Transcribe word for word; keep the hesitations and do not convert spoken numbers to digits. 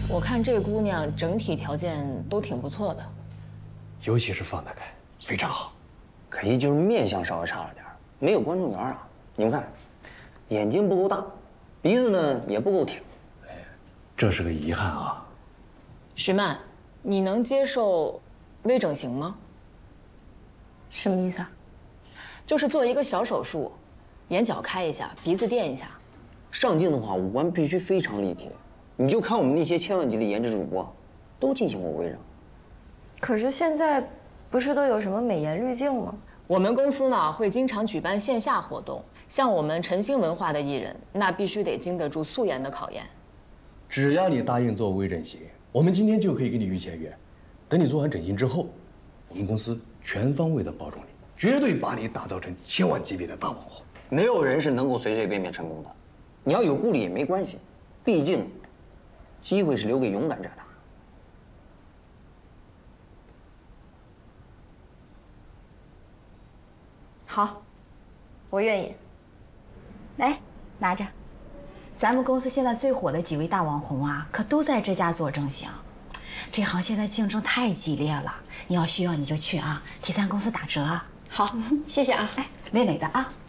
我看这姑娘整体条件都挺不错的， 尤其是放得开，非常好。 可惜就是面相稍微差了点，没有观众缘啊。你们看，眼睛不够大，鼻子呢也不够挺。 哎，这是个遗憾啊。 徐曼，你能接受微整形吗？ 什么意思啊？ 就是做一个小手术，眼角开一下，鼻子垫一下。 上镜的话，五官必须非常立体。你就看我们那些千万级的颜值主播，都进行过微整。 可是现在不是都有什么美颜滤镜吗？ 我们公司呢会经常举办线下活动，像我们晨星文化的艺人，那必须得经得住素颜的考验。 只要你答应做微整形，我们今天就可以给你预签约。等你做完整形之后，我们公司全方位的包装你，绝对把你打造成千万级别的大网红。 没有人是能够随随便便成功的，你要有顾虑也没关系，毕竟机会是留给勇敢者的。 好，我愿意。 来，拿着。咱们公司现在最火的几位大网红啊，可都在这家做整形。这行现在竞争太激烈了，你要需要你就去啊，替咱公司打折。 好，谢谢啊。 哎，美美的啊。